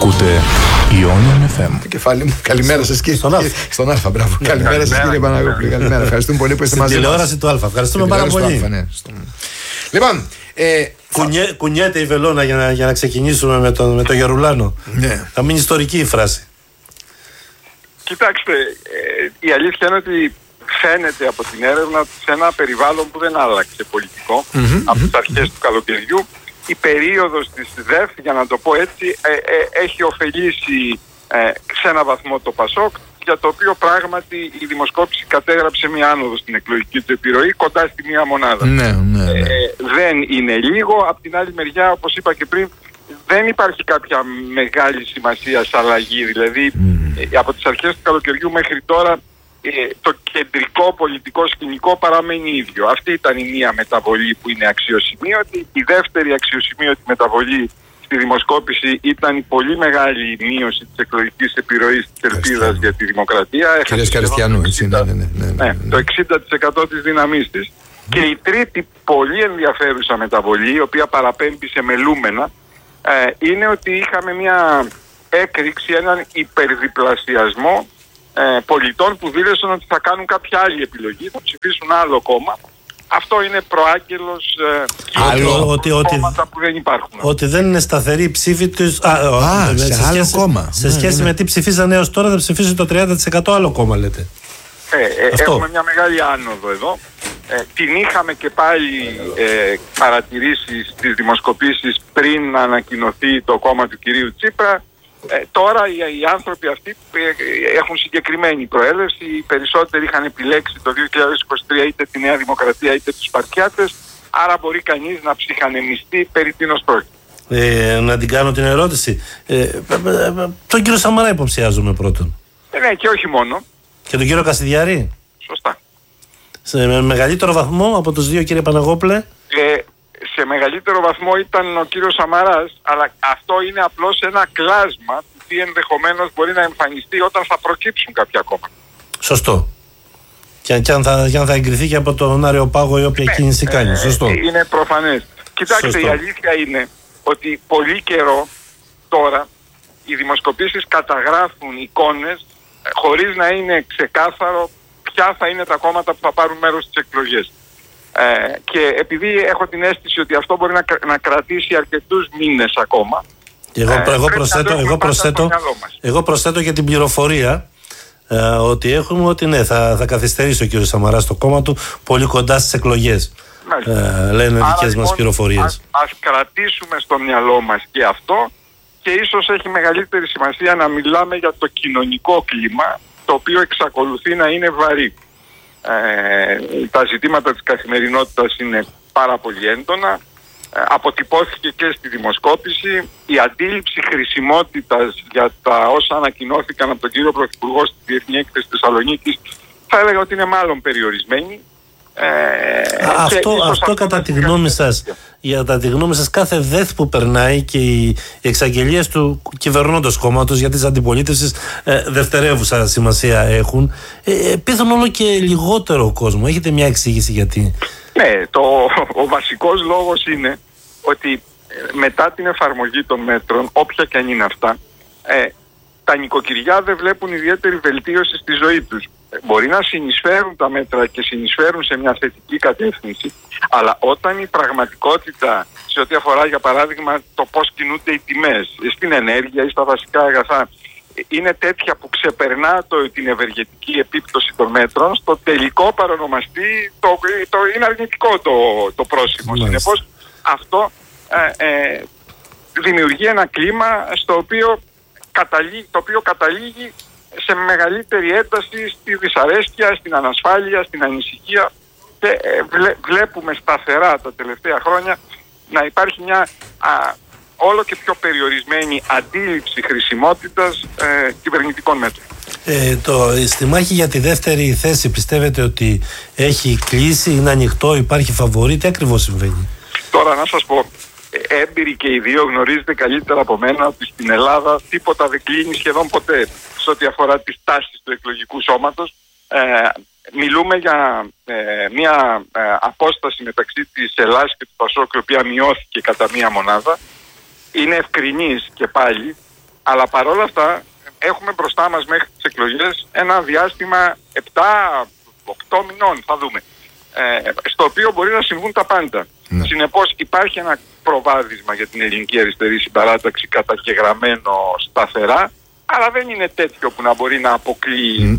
Ακούτε Ionian FM. Το κεφάλι μου. Καλημέρα σας κύριε. Στον Α, μπράβο. Καλημέρα σας κύριε Παναγόπουλε. Καλημέρα. Ευχαριστούμε πολύ που είστε μαζί μας. Τηλεόραση του Α. Ευχαριστούμε πάρα πολύ. Λοιπόν. Κουνιέται η βελόνα για να ξεκινήσουμε με το Γερουλάνο. Θα μείνει ιστορική η φράση. Κοιτάξτε, η αλήθεια είναι ότι φαίνεται από την έρευνα σε ένα περιβάλλον που δεν άλλαξε πολιτικό από τις αρχές του καλοκαιριού. Η περίοδος της ΔΕΦ, για να το πω έτσι, έχει ωφελήσει σε ένα βαθμό το ΠΑΣΟΚ, για το οποίο πράγματι η δημοσκόπηση κατέγραψε μια άνοδο στην εκλογική του επιρροή κοντά στη μία μονάδα. Δεν είναι λίγο. Απ' την άλλη μεριά, όπως είπα και πριν, δεν υπάρχει κάποια μεγάλη σημασία σε αλλαγή. Δηλαδή, από τις αρχές του καλοκαιριού μέχρι τώρα, το κεντρικό πολιτικό σκηνικό παραμένει ίδιο. Αυτή ήταν η μία μεταβολή που είναι αξιοσημείωτη. Η δεύτερη αξιοσημείωτη μεταβολή στη δημοσκόπηση ήταν η πολύ μεγάλη μείωση της εκλογικής επιρροής της ελπίδας για τη δημοκρατία. Κύριε Καριστιανού, το 60% της δύναμής της. Και η τρίτη πολύ ενδιαφέρουσα μεταβολή, η οποία παραπέμπει σε μελούμενα, είναι ότι είχαμε μια έκρηξη, έναν υπερδιπλασιασμό πολιτών που δήλωσαν ότι θα κάνουν κάποια άλλη επιλογή, θα ψηφίσουν άλλο κόμμα. Αυτό είναι προάγγελος κόμματα που δεν υπάρχουν. Ότι δεν είναι σταθερή η ψήφη τους σε άλλο κόμμα. Σε σχέση με τι ψηφίζανε έως τώρα, θα ψηφίσουν το 30% άλλο κόμμα, λέτε. Έχουμε μια μεγάλη άνοδο εδώ. Την είχαμε και πάλι παρατηρήσει στις δημοσκοπήσεις πριν να ανακοινωθεί το κόμμα του κυρίου Τσίπρα. Τώρα οι άνθρωποι αυτοί έχουν συγκεκριμένη προέλευση. Οι περισσότεροι είχαν επιλέξει το 2023 είτε τη Νέα Δημοκρατία είτε τους Σπαρτιάτες. Άρα μπορεί κανείς να ψυχανεμιστεί περί τίνος πρόκειται. Να την κάνω την ερώτηση. Τον κύριο Σαμαρά υποψιάζομαι πρώτον. Ναι, και όχι μόνο. Και τον κύριο Κασιδιάρη. Σωστά. Σε μεγαλύτερο βαθμό από τους δύο, κύριε Παναγόπουλε. Σε μεγαλύτερο βαθμό ήταν ο κύριος Σαμαράς, αλλά αυτό είναι απλώς ένα κλάσμα που ενδεχομένως μπορεί να εμφανιστεί όταν θα προκύψουν κάποια κόμματα. Σωστό. Και αν θα εγκριθεί και από τον Αρεοπάγο η όποια κίνηση κάνει. Σωστό. Είναι προφανές. Κοιτάξτε, σωστό. Η αλήθεια είναι ότι πολύ καιρό τώρα οι δημοσκοπήσεις καταγράφουν εικόνες χωρίς να είναι ξεκάθαρο ποια θα είναι τα κόμματα που θα πάρουν μέρος στις εκλογές. Και επειδή έχω την αίσθηση ότι αυτό μπορεί να κρατήσει αρκετούς μήνες ακόμα, εγώ προσθέτω και την πληροφορία ότι έχουμε ότι ναι, θα καθυστερήσει ο κ. Σαμαράς στο κόμμα του πολύ κοντά στις εκλογές. Λένε δικές μας πληροφορίες. Ας κρατήσουμε στο μυαλό μας και αυτό, και ίσως έχει μεγαλύτερη σημασία να μιλάμε για το κοινωνικό κλίμα, το οποίο εξακολουθεί να είναι βαρύ. Τα ζητήματα της καθημερινότητας είναι πάρα πολύ έντονα. Αποτυπώθηκε και στη δημοσκόπηση. Η αντίληψη χρησιμότητας για τα όσα ανακοινώθηκαν από τον κύριο Πρωθυπουργό στη Διεθνή Έκθεση Θεσσαλονίκης θα έλεγα ότι είναι μάλλον περιορισμένη. Αυτό κατά τη γνώμη σας, για τη γνώμη σας, κάθε ΔΕΘ που περνάει και οι εξαγγελίες του κυβερνώντος κόμματος για τις αντιπολίτευσεις δευτερεύουσα σημασία έχουν, πείθουν όλο και λιγότερο κόσμο. Έχετε μια εξήγηση γιατί? Ναι, ο βασικός λόγος είναι ότι μετά την εφαρμογή των μέτρων, όποια και αν είναι αυτά, τα νοικοκυριά δεν βλέπουν ιδιαίτερη βελτίωση στη ζωή τους. Μπορεί να συνεισφέρουν τα μέτρα και συνεισφέρουν σε μια θετική κατεύθυνση, αλλά όταν η πραγματικότητα σε ό,τι αφορά για παράδειγμα το πώς κινούνται οι τιμές στην ενέργεια ή στα βασικά αγαθά είναι τέτοια που ξεπερνά την ευεργετική επίπτωση των μέτρων, στο τελικό παρονομαστή είναι αρνητικό το πρόσημο. Συνεπώς αυτό δημιουργεί ένα κλίμα το οποίο καταλήγει σε μεγαλύτερη ένταση στη δυσαρέσκεια, στην ανασφάλεια, στην ανησυχία, και βλέπουμε σταθερά τα τελευταία χρόνια να υπάρχει μια όλο και πιο περιορισμένη αντίληψη χρησιμότητας κυβερνητικών μέτρων. Στη μάχη για τη δεύτερη θέση πιστεύετε ότι έχει κλείσει, είναι ανοιχτό, υπάρχει φαβορί, τι ακριβώς συμβαίνει? Τώρα να σας πω, έμπειροι και οι δύο γνωρίζετε καλύτερα από μένα ότι στην Ελλάδα τίποτα δεν κλείνει σχεδόν ποτέ σε ό,τι αφορά τις τάσεις του εκλογικού σώματος. Μιλούμε για μια απόσταση μεταξύ της Ελλάδας και του ΠΑΣΟΚ, η οποία μειώθηκε κατά μία μονάδα. Είναι ευκρινής και πάλι Αλλά παρόλα αυτά έχουμε μπροστά μας μέχρι τις εκλογές ένα διάστημα 7-8 μηνών, θα δούμε, στο οποίο μπορεί να συμβούν τα πάντα. Ναι. Συνεπώς υπάρχει ένα προβάδισμα για την ελληνική αριστερή συμπαράταξη καταγεγραμμένο σταθερά, αλλά δεν είναι τέτοιο που να μπορεί να αποκλείει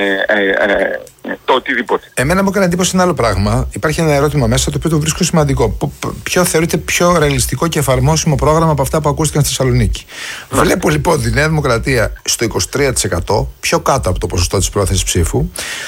το οτιδήποτε. Εμένα μου έκανε εντύπωση ένα άλλο πράγμα. Υπάρχει ένα ερώτημα μέσα το οποίο το βρίσκω σημαντικό. Ποιο θεωρείται πιο ρεαλιστικό και εφαρμόσιμο πρόγραμμα από αυτά που ακούστηκαν στη Θεσσαλονίκη? Ναι. Βλέπω λοιπόν τη Νέα Δημοκρατία στο 23%, πιο κάτω από το ποσοστό της πρόθεσης ψήφου.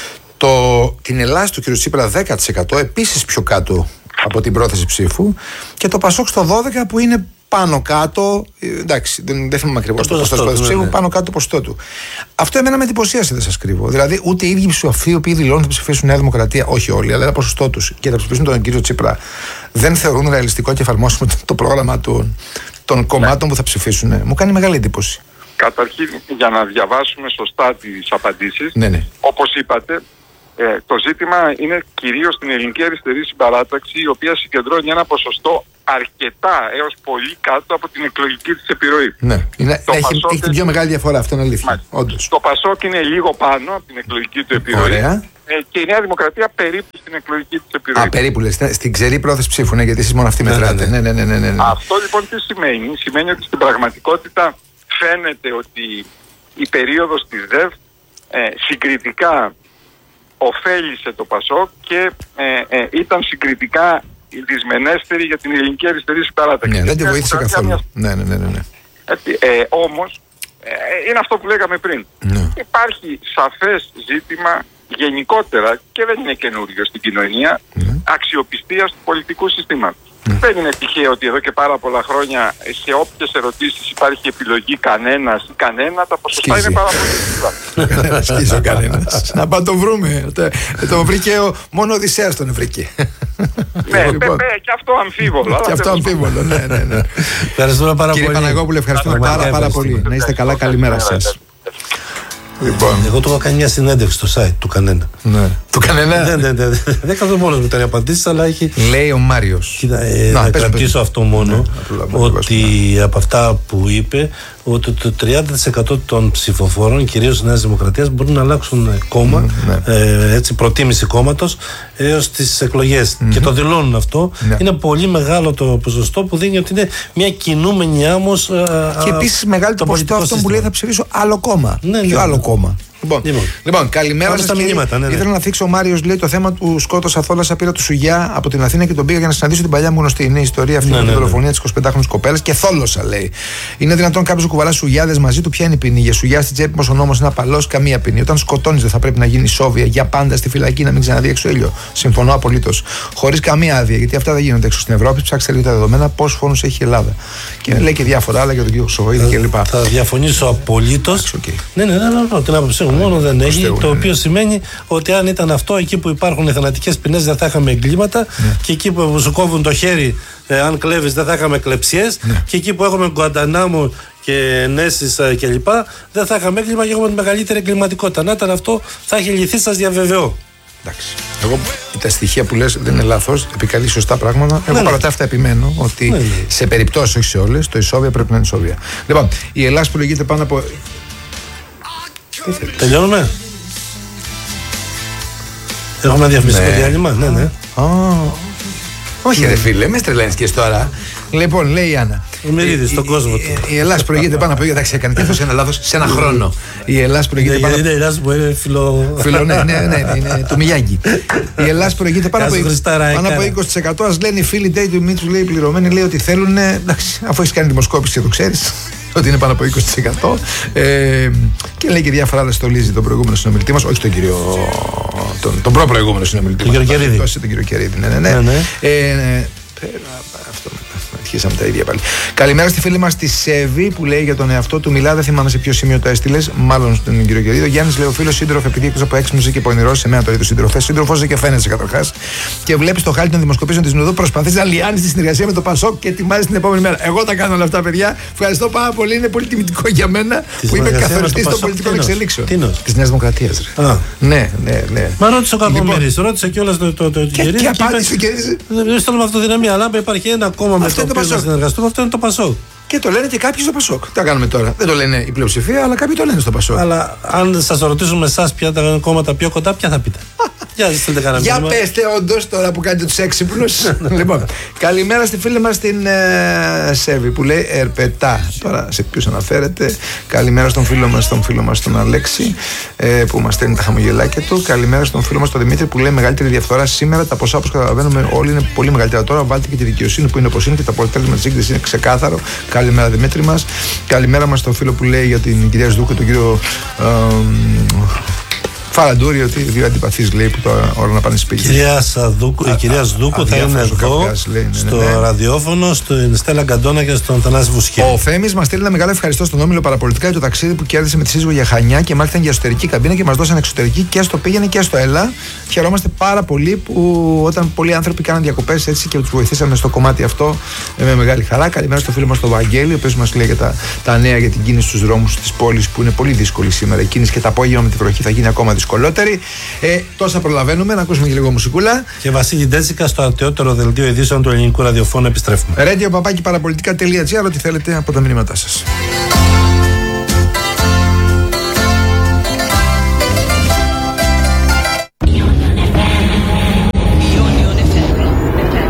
Την Ελλάδα του κ. Τσίπρα 10%, επίσης πιο κάτω από την πρόθεση ψήφου. Και το Πασόκ στο 12% που είναι πάνω κάτω, εντάξει, δεν θυμάμαι ακριβώς το ποσοστό της πρόθεσης ψήφου, πάνω κάτω το ποσοστό του. Αυτό εμένα με εντυπωσίασε, δεν σας κρύβω. Δηλαδή, ούτε οι ίδιοι ψηφοφόροι οι οποίοι δηλώνουν θα ψηφίσουν Νέα Δημοκρατία, όχι όλοι, αλλά ένα ποσοστό τους και θα ψηφίσουν τον κύριο Τσίπρα, δεν θεωρούν ρεαλιστικό και εφαρμόσιμο το πρόγραμμα των κομμάτων που θα ψηφίσουν. Μου κάνει μεγάλη εντύπωση. Καταρχήν, για να διαβάσουμε σωστά τις απαντήσεις, όπως είπατε, το ζήτημα είναι κυρίως στην ελληνική αριστερή συμπαράταξη, η οποία συγκεντρώνει ένα ποσοστό αρκετά έως πολύ κάτω από την εκλογική της επιρροή. Ναι, έχει την πιο μεγάλη διαφορά, αυτό είναι αλήθεια. Το Πασόκ είναι λίγο πάνω από την εκλογική του επιρροή. Ωραία. Και η Νέα Δημοκρατία περίπου στην εκλογική της επιρροή. Α, περίπου λες, στην ξερή πρόθεση ψήφου, γιατί εσείς μόνο αυτή μετράτε. Ναι. Αυτό λοιπόν τι σημαίνει? Σημαίνει ότι στην πραγματικότητα φαίνεται ότι η περίοδος της ΔΕΒ συγκριτικά ωφέλισε το Πασόκ και ήταν συγκριτικά δυσμενέστερη για την ελληνική αριστερή συμπαράταξη. Ναι, δεν τη βοήθησε καθόλου. Ναι. Όμως, είναι αυτό που λέγαμε πριν. Ναι. Υπάρχει σαφές ζήτημα γενικότερα, και δεν είναι καινούριο στην κοινωνία, αξιοπιστίας του πολιτικού συστήματος. Δεν είναι τυχαίο ότι εδώ και πάρα πολλά χρόνια σε όποιες ερωτήσεις υπάρχει επιλογή κανένας ή κανένα, τα ποσοστά είναι πάρα πολύ ψηλά. Σκίζει ο κανένας. Να πάμε το βρούμε. Το βρήκε μόνο ο Οδυσσέας τον βρήκε. Ναι, και αυτό αμφίβολο. Και αυτό αμφίβολο, ναι. Ευχαριστούμε πάρα πολύ. Κύριε Παναγόπουλε, ευχαριστούμε πάρα πολύ. Να είστε καλά, καλημέρα σας. Λοιπόν. Εγώ του έχω κάνει μια συνέντευξη στο site του Κανένα. Ναι. Του Κανένα? Ναι. Δεν κάνω μόνος μου τα απαντήσεις, αλλά έχει. Λέει ο Μάριος. Κοίτα, να κρατήσω αυτό μόνο. Ότι από αυτά που είπε, ότι το 30% των ψηφοφόρων, κυρίως της Νέας Δημοκρατίας, μπορούν να αλλάξουν κόμμα, έτσι, προτίμηση κόμματος, έως τις εκλογές. Και το δηλώνουν αυτό. Είναι πολύ μεγάλο το ποσοστό που δίνει ότι είναι μια κινούμενη άμμος. Και επίσης μεγάλο το ποσοστό αυτό που λέει θα ψηφίσω άλλο κόμμα. Ποιο άλλο κόμμα? Λοιπόν, καλημέρα σας. Ήθελα να θίξω ο Μάριος, λέει, το θέμα του σκότωσα θόλασα. Πήρα του Σουγιά από την Αθήνα και τον πήγα για να συναντήσω την παλιά μου γνωστή. Είναι η ιστορία αυτή με την δολοφονία της 25χρονης κοπέλας και θόλωσα, λέει. Είναι δυνατόν κάποιος να κουβαλά σουγιάδες μαζί του? Ποια είναι η ποινή? Για σουγιά στην τσέπη μας ο νόμος είναι απαλός, καμία ποινή. Όταν σκοτώνεις δεν θα πρέπει να γίνει σόβια για πάντα στη φυλακή, να μην ξαναδεί έξω ήλιο? Συμφωνώ απολύτως. Χωρίς καμία άδεια, γιατί αυτά δεν γίνονται έξω στην Ευρώπη. Ψάξτε λίγο τα δεδομένα πόσους φόνους έχει η Ελλάδα. Και λέει και διάφορα άλλα για τον κύριο Χρυσοβοίδη κλπ. Θα διαφωνήσω απολύτως. Ναι, την άποψή μου μόνο δεν έχει. Το οποίο σημαίνει ότι αν ήταν αυτό, εκεί που υπάρχουν θανατικές ποινές δεν θα είχαμε εγκλήματα, και εκεί που σου κόβουν το χέρι, αν κλέβεις, δεν θα είχαμε κλεψιές, και εκεί που έχουμε Γκουαντανάμο και ενέσεις κλπ, δεν θα είχαμε έγκλημα και έχουμε τη μεγαλύτερη εγκληματικότητα. Να ήταν αυτό, θα έχει λυθεί, σας διαβεβαιώ. Εντάξει. Εγώ τα στοιχεία που λες δεν είναι λάθος, επικαλεί σωστά πράγματα. Εγώ παρά τα αυτά επιμένω ότι σε περιπτώσεις, όχι σε όλες, το ισόβια πρέπει να είναι ισόβια. Λοιπόν, η Ελλάδα προηγείται πάνω από. Τελειώνουμε. Έχουμε διαφημιστικό διάλειμμα. Ναι. Όχι, ρε φίλε, με τρελαίνεις και τώρα. Λοιπόν, λέει η Άννα. Μυρίδης στον κόσμο του. Η Ελλάδα προηγείται πάνω από. Εντάξει, έκανε και αυτό ένα λάθος σε ένα χρόνο. Η Ελλάδα προηγείται πάνω από. Είναι η Ελλάδα που είναι φιλο. Ναι, είναι του Μιγιάγκη. Η Ελλάδα προηγείται πάνω από 20%. Ας λένε οι φίλοι Day του Μίτσου, λέει, πληρωμένοι, λέει ότι θέλουν. Εντάξει, αφού έχει κάνει δημοσκόπηση και το ξέρεις ότι είναι πάνω από 20%. Και λέει και διάφορα άλλα, στολίζει τον προηγούμενο συνομιλητή μας, όχι τον κύριο. Τον προ-προηγούμενο συνομιλητή μας. Τον κύριο Κερίδη. Ναι. Αυτό αρχίσαμε τα ίδια πάλι. Καλημέρα στη φίλη μας τη Σεβή που λέει για τον εαυτό του. Μιλά, δεν θυμάμαι σε ποιο σημείο το έστειλες. Μάλλον στον κύριο Κερίδη. Γιάννης, λέει, ο φίλος σύντροφο, επειδή εκτός από έξυπνος και πονηρός, σε μένα το ίδιο σύντροφο. Σύντροφος και φαίνεσαι καταρχάς. Και βλέπεις το χάλι των δημοσκοπήσεων της Νουδού, προσπαθείς να λιάνεις τη συνεργασία με το Πασόκ και ετοιμάζεις την επόμενη μέρα. Εγώ τα κάνω όλα αυτά, παιδιά. Ευχαριστώ πάρα πολύ. Είναι πολύ τιμητικό για μένα που είμαι καθοριστής των πολιτικών εξελίξεων. Της Νέας Δημοκρατίας. Ναι. Μα ρώτησε ο Κακομοίρης, ρώτησε κιόλας το Κερίδη. Και απάντησε ο Κερίδης. Δεν στέλνουμε αυτοδυναμία, αλλά υπάρχει ένα κόμμα με το οποίο να συνεργαστούμε, αυτό είναι το Πασόκ. Και το λένε και κάποιοι στο Πασόκ. Τι θα κάνουμε τώρα. Δεν το λένε η πλειοψηφία, αλλά κάποιοι το λένε στο Πασόκ. Αλλά αν σας ρωτήσουμε εσάς ποια τα κόμματα πιο κοντά, ποια θα πείτε? Για πέστε, όντως, τώρα που κάνετε τους έξυπνους. Λοιπόν, καλημέρα στη φίλη μας την Σέβη που λέει Ερπετά. Τώρα σε ποιους αναφέρεται? Καλημέρα στον φίλο μας τον Αλέξη που μας στέλνει τα χαμογελάκια του. Καλημέρα στον φίλο μας τον Δημήτρη που λέει μεγαλύτερη διαφθορά σήμερα. Τα ποσά όπως καταλαβαίνουμε όλοι είναι πολύ μεγαλύτερα τώρα. Βάλτε και τη δικαιοσύνη που είναι όπως είναι και το αποτέλεσμα της σύγκρισης είναι ξεκάθαρο. Καλημέρα Δημήτρη μας. Καλημέρα μας στον φίλο που λέει για την κυρία Σδούκου, τον κύριο Φαραντούρη, ότι δύο αντιπαθείς λέει που τώρα ώρα να πάνε σπίτι. Η κυρία Σδούκου θα είναι εδώ στο ραδιόφωνο, στην Στέλλα Γκαντόνα και στον Θανάση Βουσχέ. Ο Θέμης μας στέλνει ένα μεγάλο ευχαριστώ στον Όμιλο Παραπολιτικά για το ταξίδι που κέρδισε με τη σύζυγο για Χανιά και μάλιστα για εσωτερική καμπίνα και μας δώσαν εξωτερική και στο πήγαινε και στο έλα. Χαιρόμαστε πάρα πολύ που όταν πολλοί άνθρωποι κάναν διακοπές έτσι και τους βοηθήσαμε στο κομμάτι αυτό με μεγάλη χαρά. Καλημέρα στο φίλο μας τον Βαγγέλη, ο οποίος μας λέει για τα νέα για την κίνηση στους δρόμους της πόλης που είναι πολύ δύσκολη σήμερα. Η κίνηση και τα απόγευμα με τη βροχή θα γίνει ακόμα δυσκολότερη. Τόσα προλαβαίνουμε, να ακούσουμε και λίγο μουσικούλα. Και Βασίλη Ντέτσικα στο αρτιότερο δελτίο ειδήσεων του ελληνικού ραδιοφώνου επιστρέφουμε. Radio-parapolitica.gr, ό,τι θέλετε από τα μηνύματά σας.